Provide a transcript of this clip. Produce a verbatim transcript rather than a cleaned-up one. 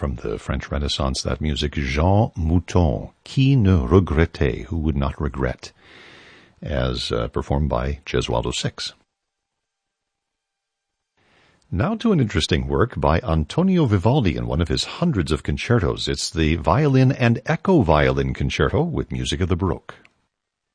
from the French Renaissance, that music, Jean Mouton, Qui ne regrettait, who would not regret, as uh, performed by Gesualdo Six. Now to an interesting work by Antonio Vivaldi in one of his hundreds of concertos. It's the Violin and Echo Violin Concerto with music of the Baroque.